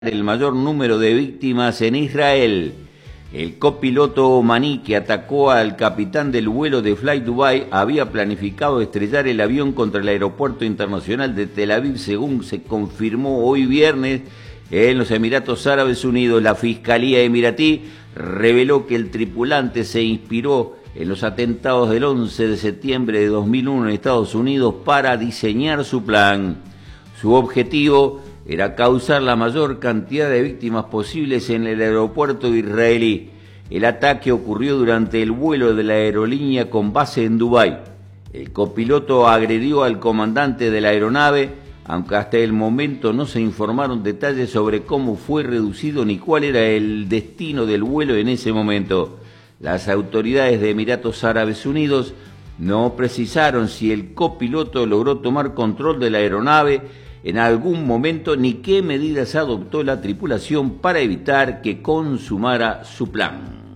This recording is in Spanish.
el mayor número de víctimas en Israel. El copiloto omaní que atacó al capitán del vuelo de Fly Dubai había planificado estrellar el avión contra el aeropuerto internacional de Tel Aviv, según se confirmó hoy viernes en los Emiratos Árabes Unidos. La Fiscalía emiratí reveló que el tripulante se inspiró en los atentados del 11 de septiembre de 2001 en Estados Unidos para diseñar su plan. Su objetivo era causar la mayor cantidad de víctimas posibles en el aeropuerto israelí. El ataque ocurrió durante el vuelo de la aerolínea con base en Dubái. El copiloto agredió al comandante de la aeronave, aunque hasta el momento no se informaron detalles sobre cómo fue reducido ni cuál era el destino del vuelo en ese momento. Las autoridades de Emiratos Árabes Unidos no precisaron si el copiloto logró tomar control de la aeronave en algún momento ni qué medidas adoptó la tripulación para evitar que consumara su plan.